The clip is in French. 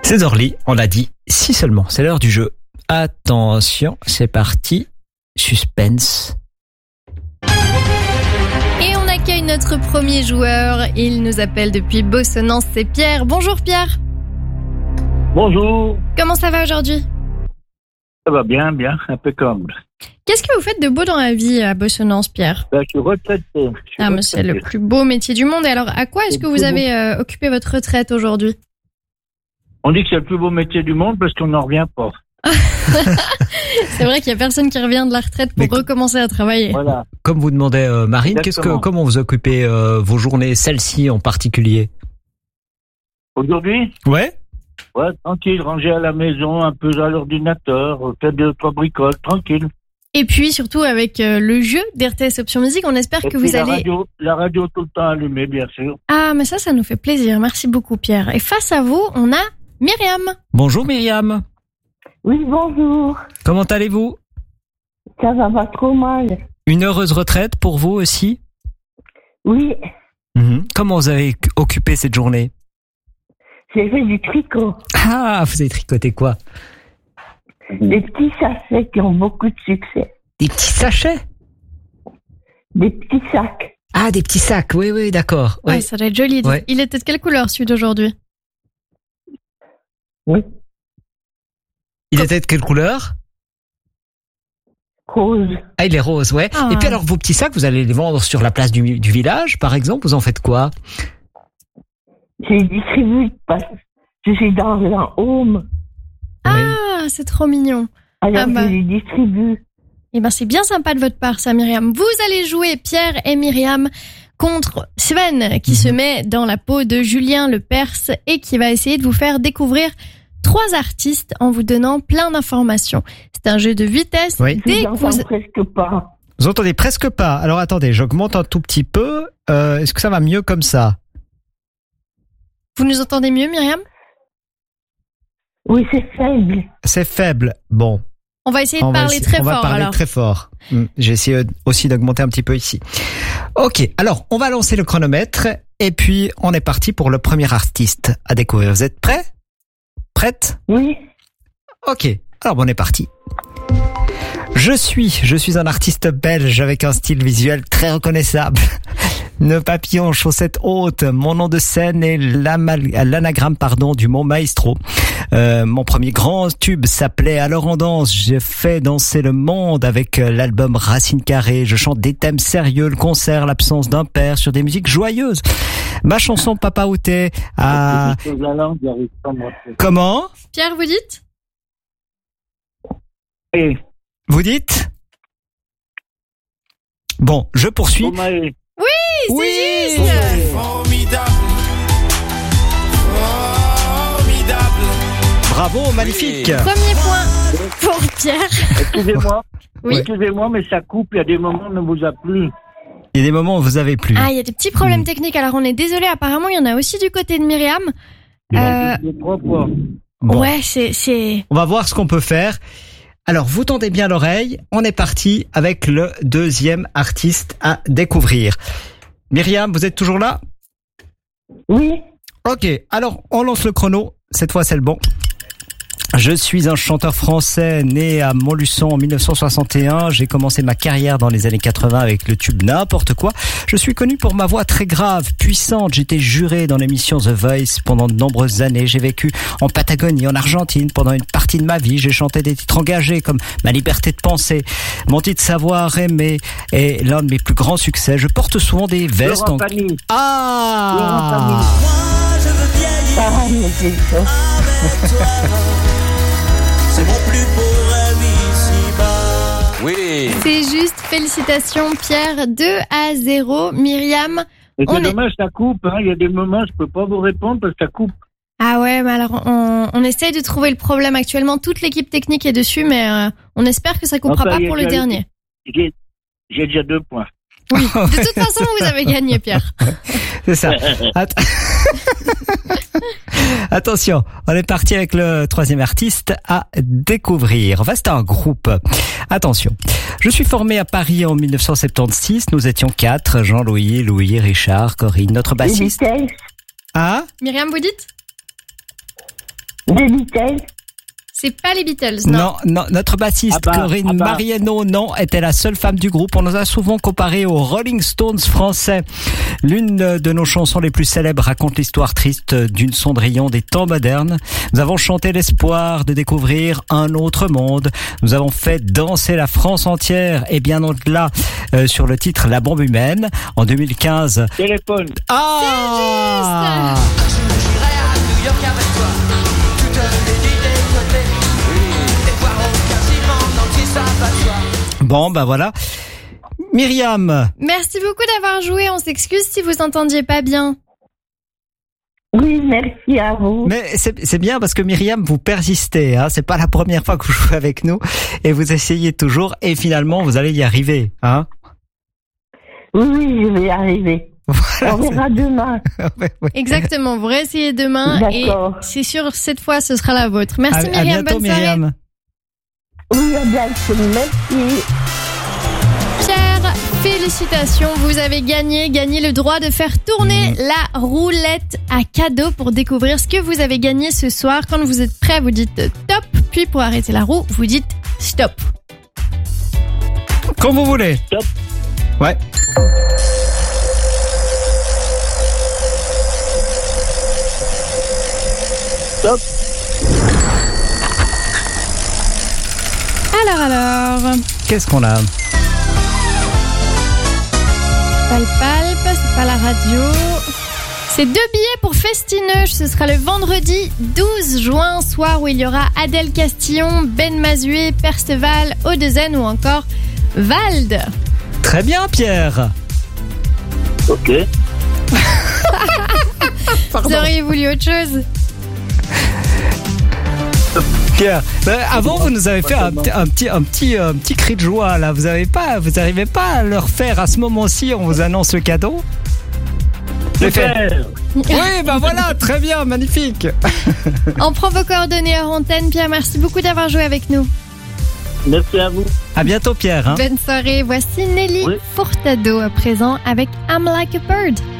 C'est Orly, on l'a dit, si seulement, c'est l'heure du jeu. Attention, c'est parti, suspense. Et on accueille notre premier joueur, il nous appelle depuis Bossonnens, c'est Pierre. Bonjour Pierre. Bonjour. Comment ça va aujourd'hui ? Ça va bien, impeccable. Qu'est-ce que vous faites de beau dans la vie à Bossonnens, Pierre ? Je suis retraité. Mais c'est le plus beau métier du monde. Et alors, à quoi est-ce que vous avez occupé votre retraite aujourd'hui ? On dit que c'est le plus beau métier du monde parce qu'on n'en revient pas. C'est vrai qu'il y a personne qui revient de la retraite pour recommencer à travailler. Voilà. Comme vous demandait Marine, Exactement. comment vous occupez vos journées, celle-ci en particulier ? Aujourd'hui, Ouais. tranquille, ranger à la maison, un peu à l'ordinateur, faire 2-3 bricoles, tranquille. Et puis surtout avec le jeu d'RTS Option Musique, on espère Et que puis vous allez... la radio tout le temps allumée, bien sûr. Ah, mais ça nous fait plaisir. Merci beaucoup Pierre. Et face à vous, on a Myriam. Bonjour Myriam, Oui, bonjour. comment allez-vous ? Ça va pas trop mal. Une heureuse retraite pour vous aussi ? Oui, Comment vous avez occupé cette journée ? j'ai fait du tricot. Ah, vous avez tricoté quoi ? Des petits sachets qui ont beaucoup de succès. Des petits sachets ? Des petits sacs. Ah, des petits sacs, oui, d'accord. Ouais, Ouais. ça doit être joli. Ouais. Il était de quelle couleur celui d'aujourd'hui ? Oui, Il était de quelle couleur ? rose. Ah, il est rose, ouais. Ah. Et puis alors, vos petits sacs, vous allez les vendre sur la place du village, par exemple, vous en faites quoi ? Je les distribue parce que je suis dans un home. Ah, c'est trop mignon. Alors Ah bah. je les distribue. Eh ben, c'est bien sympa de votre part, ça, Myriam. Vous allez jouer, Pierre et Myriam, contre Sven, qui se met dans la peau de Julien Le Perse et qui va essayer de vous faire découvrir 3 artistes en vous donnant plein d'informations. C'est un jeu de vitesse. Oui. Je Dès que n'entends vous... presque pas. Vous entendez presque pas. Alors attendez, j'augmente un tout petit peu. Est-ce que ça va mieux comme ça ? vous nous entendez mieux, Myriam ? Oui, c'est faible. C'est faible. Bon, On va essayer de on va parler essayer- très on va fort, parler alors. très fort. J'ai essayé aussi d'augmenter un petit peu ici. Ok, alors on va lancer le chronomètre et puis on est parti pour le premier artiste à découvrir. Vous êtes prêts ? Prête ? Oui, Ok, alors on est parti. Je suis un artiste belge avec un style visuel très reconnaissable. Nœud papillon, chaussettes hautes, mon nom de scène est l'anagramme du mot maestro. Mon premier grand tube s'appelait Alors on danse. J'ai fait danser le monde avec l'album Racine Carrée. Je chante des thèmes sérieux, le concert, l'absence d'un père sur des musiques joyeuses. Ma chanson Papa Outé a... La langue, j'arrive pas à me rappeler. Comment ? Pierre, vous dites ? Et Vous dites ? Bon, je poursuis. Omae. Oui, C'est juste. Formidable. Bravo, magnifique. Premier point pour Pierre. Excusez-moi. Oui. Excusez-moi, mais ça coupe. Il y a des moments où on ne vous a plus. Il y a des moments où vous avez plus. Ah, il y a des petits problèmes techniques. Alors, on est désolé. Apparemment, il y en a aussi du côté de Myriam. Les 3 points. Bon, Ouais, c'est... on va voir ce qu'on peut faire. Alors, vous tendez bien l'oreille. On est parti avec le deuxième artiste à découvrir. Myriam, vous êtes toujours là ? oui, Ok, alors on lance le chrono. Cette fois, c'est le bon. Je suis un chanteur français né à Montluçon en 1961. J'ai commencé ma carrière dans les années 80 avec le tube N'importe quoi. Je suis connu pour ma voix très grave, puissante. J'étais juré dans l'émission The Voice pendant de nombreuses années. J'ai vécu en Patagonie, en Argentine pendant une partie de ma vie. J'ai chanté des titres engagés comme Ma liberté de penser. Mon titre Savoir aimer est l'un de mes plus grands succès. Je porte souvent des vestes Laurent en... Pagny. Ah! ah, mais c'est ça. C'est mon plus beau rêve ici-bas. Oui. C'est juste. Félicitations, Pierre. 2-0. Myriam. Et On c'est est- dommage, ça coupe. Hein. Il y a des moments, je peux pas vous répondre parce que ça coupe. Ah ouais, mais alors, on essaye de trouver le problème actuellement. Toute l'équipe technique est dessus, mais on espère que ça coupera Enfin, pas il y a pour le déjà- dernier. J'ai déjà 2 points. Oui. De toute façon, vous avez gagné, Pierre. C'est ça. Attention, on est parti avec le troisième artiste à découvrir. Enfin, c'est un groupe. Attention. Je suis formé à Paris en 1976. Nous étions 4. Jean-Louis, Louis, Richard, Corinne, notre Les bassiste. Beatles. Ah? Myriam, vous dites ? Les Des Beatles. C'est pas les Beatles, non. Non, notre bassiste Corinne Mariano, non, était la seule femme du groupe. On nous a souvent comparé aux Rolling Stones français. L'une de nos chansons les plus célèbres raconte l'histoire triste d'une Cendrillon des temps modernes. Nous avons chanté l'espoir de découvrir un autre monde. Nous avons fait danser la France entière et bien au-delà sur le titre La bombe humaine. En 2015. Téléphone. Ah! J'irai à New York avec toi. Toutes les idées côté. Et voir aucun ciment entier, ça va de soi. Bon, bah voilà. Myriam. Merci beaucoup d'avoir joué. On s'excuse si vous entendiez pas bien. Oui, merci à vous. Mais c'est bien parce que Myriam, vous persistez, hein. C'est pas la première fois que vous jouez avec nous et vous essayez toujours et finalement vous allez y arriver, hein. Oui, je vais y arriver. Voilà, On verra demain. ouais. Exactement. Vous réessayez demain. D'accord. Et c'est sûr, cette fois, ce sera la vôtre. Merci À Myriam. bientôt, Bonne soirée. Myriam. Oui, à bientôt. Merci. Pierre, félicitations. Vous avez gagné le droit de faire tourner la roulette à cadeau pour découvrir ce que vous avez gagné ce soir. Quand vous êtes prêt, vous dites top. Puis pour arrêter la roue, vous dites stop. Comme vous voulez. Stop. Ouais. Stop. Alors. Qu'est-ce qu'on a? Pas le palpe, c'est pas la radio. C'est 2 billets pour Festineuge. Ce sera le vendredi 12 juin, soir où il y aura Adèle Castillon, Ben Mazué, Perceval, Odezen ou encore Vald. Très bien, Pierre. Ok. Vous auriez voulu autre chose? Pierre, avant vous nous avez fait un petit cri de joie là. Vous n'arrivez pas à le refaire à ce moment-ci. On vous annonce le cadeau. Le fait. Oui, bah voilà, très bien, magnifique. On prend vos coordonnées hors antenne. Pierre, merci beaucoup d'avoir joué avec nous. Merci à vous. À bientôt, Pierre. Hein. Bonne soirée. Voici Nelly Furtado à présent avec I'm Like a Bird.